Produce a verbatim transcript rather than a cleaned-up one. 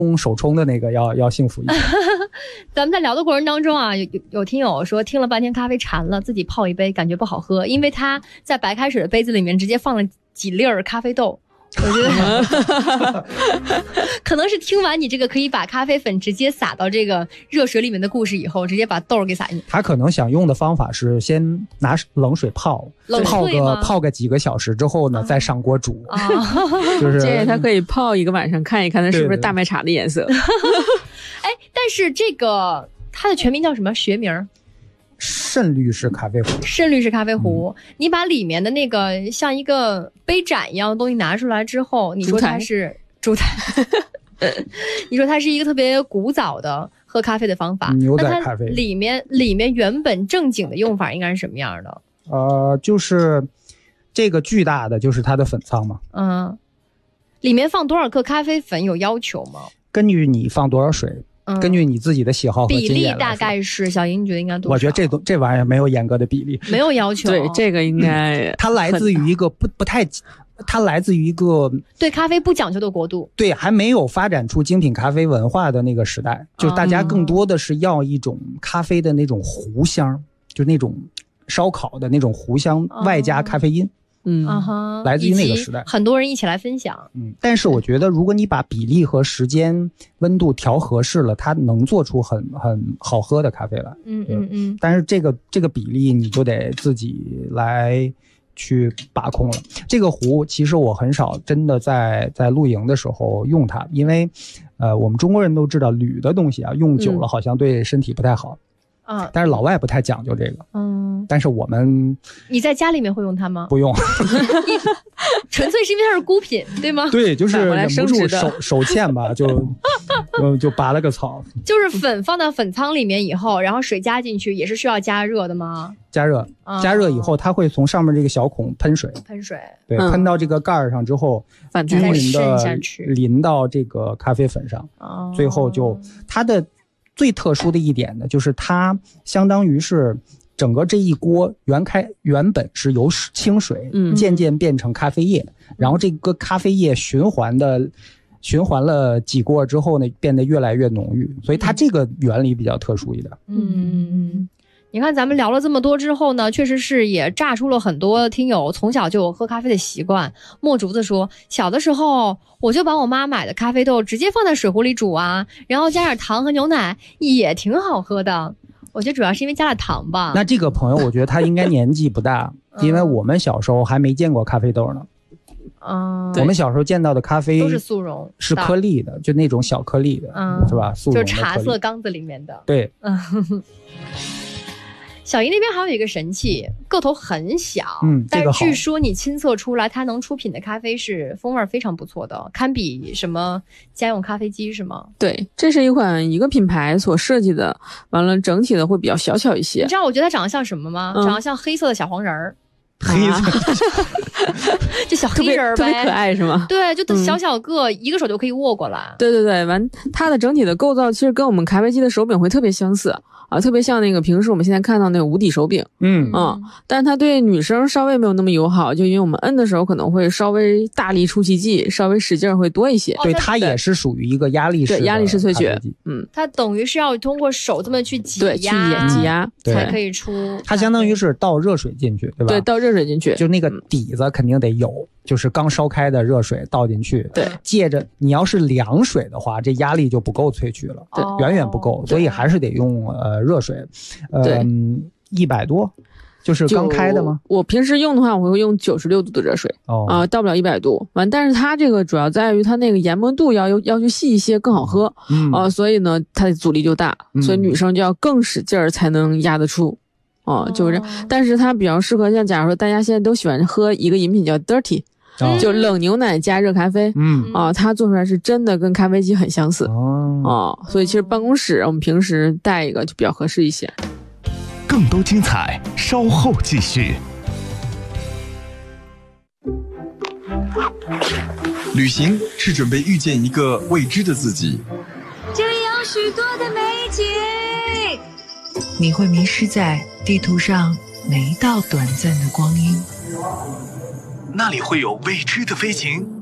用手冲的那个要要幸福一点。 咱们在聊的过程当中啊，有有听友说听了半天咖啡馋了，自己泡一杯感觉不好喝，因为他在白开水的杯子里面直接放了几粒儿咖啡豆。我觉得可能是听完你这个可以把咖啡粉直接撒到这个热水里面的故事以后，直接把豆儿给撒进去。 他可能想用的方法是先拿冷水泡，泡个泡个几个小时之后呢，啊、再上锅煮。啊、就是建议他可以泡一个晚上，看一看它是不是大麦茶的颜色。 哎，但是这个它的全名叫什么？学名？ 深绿式咖啡壶， 深绿式咖啡壶、嗯，你把里面的那个像一个杯盏一样的东西拿出来之后，你说它是烛台，你说它是一个特别古早的喝咖啡的方法， 牛仔咖啡。 里面里面原本正经的用法应该是什么样的？ 呃，就是这个巨大的就是它的粉仓嘛。 嗯，里面放多少克咖啡粉有要求吗？ 根据你放多少水。嗯、根据你自己的喜好和经验， 比例大概是小英，你觉得应该多少？ 我觉得这都这玩意儿没有严格的比例， 没有要求。 对，这个应该、 嗯、它来自于一个不不太，它来自于一个对咖啡不讲究的国度， 对，还没有发展出精品咖啡文化的那个时代，就是大家更多的是要一种咖啡的那种糊香，嗯、就那种烧烤的那种糊香，嗯、外加咖啡因。 嗯， 来自于那个时代， 很多人一起来分享。 嗯，但是我觉得，如果你把比例和时间、温度调合适了，它能做出很很好喝的咖啡来。 嗯嗯嗯。 但是这个这个比例你就得自己来去把控了。这个壶其实我很少真的在在露营的时候用它，因为呃，我们中国人都知道铝的东西啊，用久了好像对身体不太好。 嗯， 但是老外不太讲究这个， 嗯， 但是我们， 你在家里面会用它吗？ 不用， 纯粹是因为它是孤品，对吗？ 对，就是忍不住手手欠吧，就就就拔了个草。 就是粉放到粉仓里面以后，然后水加进去，也是需要加热的吗？ 加热，加热以后，它会从上面这个小孔喷水， 喷水， 对，嗯、喷到这个盖儿上之后，均匀的淋到这个咖啡粉上， 哦、 最后就它的。最特殊的一点呢，就是它相当于是整个这一锅原开原本是由清水渐渐变成咖啡液，嗯、然后这个咖啡液循环的循环了几锅之后呢，变得越来越浓郁，所以它这个原理比较特殊一点。 嗯嗯嗯。你看咱们聊了这么多之后呢，确实是也炸出了很多听友从小就有喝咖啡的习惯。墨竹子说，小的时候我就把我妈买的咖啡豆直接放在水壶里煮啊，然后加点糖和牛奶，也挺好喝的。我觉得主要是因为加了糖吧。 那这个朋友我觉得他应该年纪不大，因为我们小时候还没见过咖啡豆呢。 嗯， 我们小时候见到的咖啡都是速溶， 是颗粒的，就那种小颗粒的， 嗯， 是吧？速溶的就是茶色缸子里面的。 对， 嗯。小姨那边还有一个神器，个头很小， 嗯， 但是据说你亲测出来，它能出品的咖啡是风味非常不错的，堪比什么家用咖啡机是吗？ 对，这是一款一个品牌所设计的，完了整体的会比较小巧一些。 你知道我觉得它长得像什么吗？ 嗯、 长得像黑色的小黄人儿。 黑色， 就小黑人呗， 特别可爱是吗？ 对，就小小个、嗯，一个手就可以握过来。 对对对，完它的整体的构造其实跟我们咖啡机的手柄会特别相似啊，特别像那个平时我们现在看到那个无底手柄。 嗯嗯，但是它对女生稍微没有那么友好，就因为我们摁的时候可能会稍微大力出奇迹，稍微使劲会多一些。 哦、 对，它也是属于一个压力式的对压力式萃取。嗯， 它等于是要通过手这么去挤压，对，去挤压才可以出。 它相当于是倒热水进去，对吧？ 对，倒热水进去， 就那个底子肯定得有，就是刚烧开的热水倒进去。 对， 借着你要是凉水的话，这压力就不够萃取了， 对， 远远不够，所以还是得用呃热水。嗯，一百多，就是刚开的吗？ 我平时用的话，我会用九十六度的热水， 哦啊、呃，到不了一百度。完，但是它这个主要在于它那个研磨度要要求细一些，更好喝， 嗯啊、呃，所以呢，它的阻力就大， 嗯、 所以女生就要更使劲儿才能压得出。哦、呃，就是，但是它比较适合像假如说大家现在都喜欢喝一个饮品叫 dirty，、嗯、就冷牛奶加热咖啡， 嗯啊、呃，它做出来是真的跟咖啡机很相似， 哦， 哦、呃，所以其实办公室我们平时带一个就比较合适一些。 更多精彩稍后继续。 旅行是准备遇见一个未知的自己， 这里有许多的美景， 你会迷失在地图上每一道短暂的光阴， 那里会有未知的飞行，